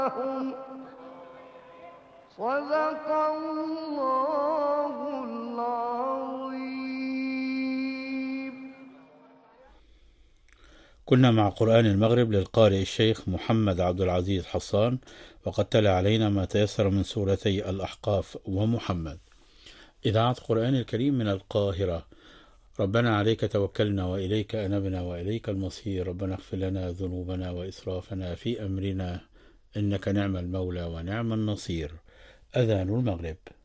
صدق الله العظيم. كنا مع قرآن المغرب للقارئ الشيخ محمد عبد العزيز حصان، وقد تلا علينا ما تيسر من سورتي الأحقاف ومحمد. إذاعة قرآن الكريم من القاهرة. ربنا عليك توكلنا وإليك أنبنا وإليك المصير. ربنا اغفر لنا ذنوبنا وإسرافنا في أمرنا، إنك نعم المولى ونعم النصير. أذان المغرب.